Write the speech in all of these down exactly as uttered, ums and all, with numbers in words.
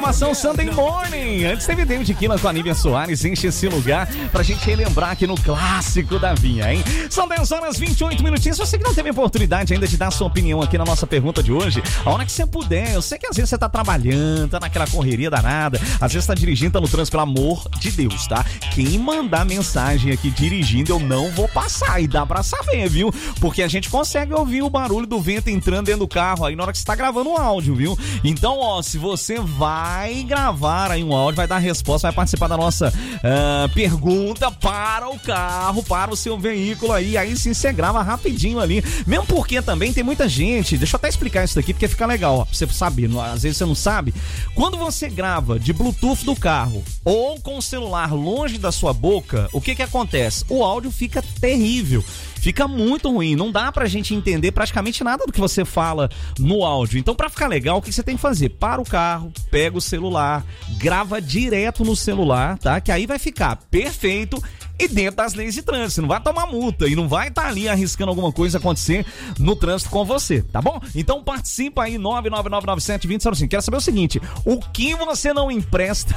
programação Sunday Morning. Antes teve David Keelan com a Nívia Soares, enche esse lugar pra gente relembrar aqui no clássico da Vinha, hein? São dez horas e vinte e oito minutinhos. Você que não teve a oportunidade ainda de dar a sua opinião aqui na nossa pergunta de hoje, a hora que você puder. Eu sei que às vezes você tá trabalhando, tá naquela correria danada, às vezes tá dirigindo, tá no trânsito, pelo amor de Deus, tá? Quem mandar mensagem aqui dirigindo, eu não vou passar, e dá pra saber, viu? Porque a gente consegue ouvir o barulho do vento entrando dentro do carro aí na hora que você tá gravando um áudio, viu? Então, ó, se você vai gravar aí um áudio, vai dar a resposta, vai participar da nossa uh, pergunta para o carro, para o seu veículo aí, aí sim você grava rapidinho ali, mesmo porque também tem muita gente, deixa eu até explicar isso daqui porque fica legal, ó, pra você saber, às vezes você não sabe, quando você grava de Bluetooth do carro ou com o celular longe da sua boca, o que que acontece? O áudio fica terrível. Fica muito ruim, não dá pra gente entender praticamente nada do que você fala no áudio. Então, pra ficar legal, o que você tem que fazer? Para o carro, pega o celular, grava direto no celular, tá? Que aí vai ficar perfeito e dentro das leis de trânsito. Você não vai tomar multa e não vai estar ali arriscando alguma coisa acontecer no trânsito com você, tá bom? Então participa aí, nove nove nove nove sete dois zero zero cinco. Quero saber o seguinte, o que você não empresta?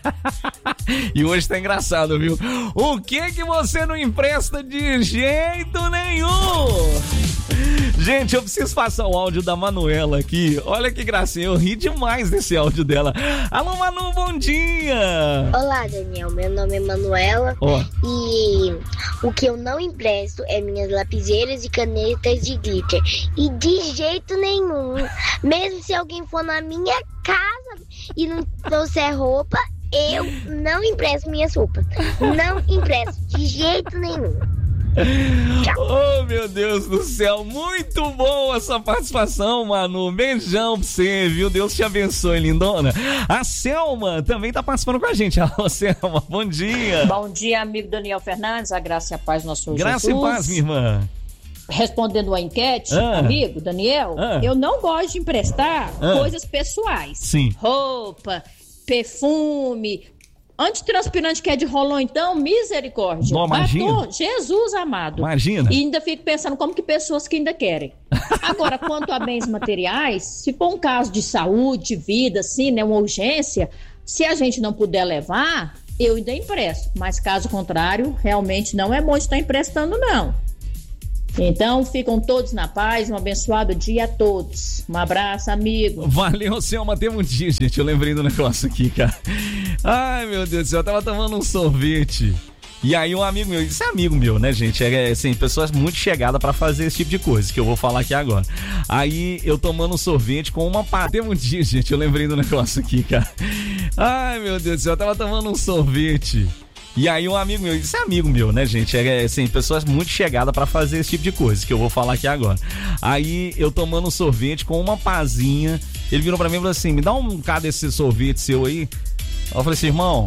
E hoje tá engraçado, viu? O que que você não empresta de jeito nenhum? Gente, eu preciso passar o áudio da Manuela aqui. Olha que gracinha, eu ri demais desse áudio dela. Alô, Manu, bom dia! Olá, Daniel, meu nome é Manuela. Oh. E o que eu não empresto é minhas lapiseiras e canetas de glitter. E de jeito nenhum, mesmo se alguém for na minha casa e não trouxer roupa, eu não empresto minhas roupas. Não empresto de jeito nenhum. Oh, meu Deus do céu, muito bom essa participação, Manu. Beijão pra você, viu? Deus te abençoe, lindona. A Selma também tá participando com a gente. Alô, Selma, bom dia. Bom dia, amigo Daniel Fernandes, a graça e a paz do nosso Jesus. Graça e paz, minha irmã. Respondendo a enquete, ah, amigo Daniel, ah, eu não gosto de emprestar ah, coisas pessoais. Sim. Roupa, perfume, antitranspirante que é de rolão, então, misericórdia. Não, imagina. Batom, Jesus amado. Imagina. E ainda fico pensando como que pessoas que ainda querem. Agora, quanto a bens materiais, se for um caso de saúde, vida, assim, né, uma urgência, se a gente não puder levar, eu ainda empresto. Mas caso contrário, realmente não é bom estar emprestando, não. Então, ficam todos na paz, um abençoado dia a todos. Um abraço, amigo. Valeu, Selma, teve um dia, gente, eu lembrei do negócio aqui, cara. Ai, meu Deus do céu, eu tava tomando um sorvete. E aí um amigo meu, isso é amigo meu, né, gente? É assim, pessoas muito chegadas pra fazer esse tipo de coisa, que eu vou falar aqui agora. Aí eu tomando um sorvete com uma pá. Teve um dia, gente, eu lembrei do negócio aqui, cara. Ai, meu Deus do céu, eu tava tomando um sorvete. E aí um amigo meu, isso é amigo meu, né, gente? É assim, pessoas muito chegadas pra fazer esse tipo de coisa, que eu vou falar aqui agora. Aí eu tomando um sorvete com uma pazinha, ele virou pra mim e falou assim, me dá um cara desse sorvete seu aí. Eu falei assim, irmão,